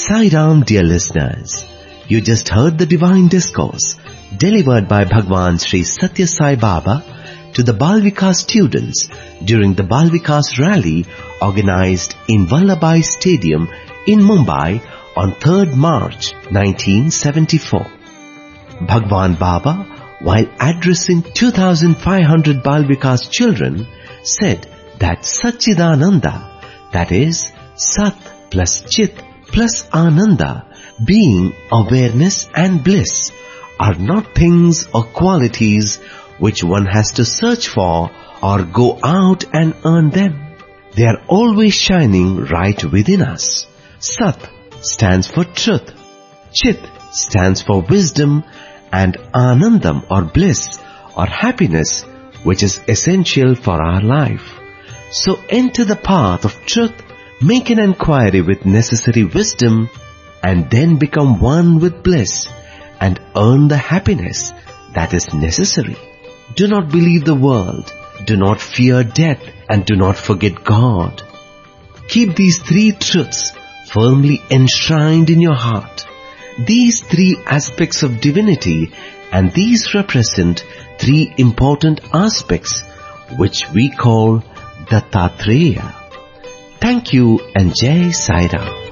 Sai Ram, dear listeners. You just heard the divine discourse delivered by Bhagwan Sri Satya Sai Baba to the Bal Vikas students during the Bal Vikas rally organized in Vallabhbhai Stadium in Mumbai on 3rd March 1974. Bhagwan Baba, while addressing 2,500 Bal Vikas children, said that Satchidananda, that is, Sat plus Chit plus Ananda, being awareness and bliss, are not things or qualities which one has to search for or go out and earn them. They are always shining right within us. Sat stands for truth, Chit stands for wisdom, and Anandam or bliss or happiness, which is essential for our life. So enter the path of truth, make an enquiry with necessary wisdom, and then become one with bliss and earn the happiness that is necessary. Do not believe the world, do not fear death, and do not forget God. Keep these three truths firmly enshrined in your heart. These three aspects of divinity, and these represent three important aspects which we call Dattatreya. Thank you and Jai Sai Ram.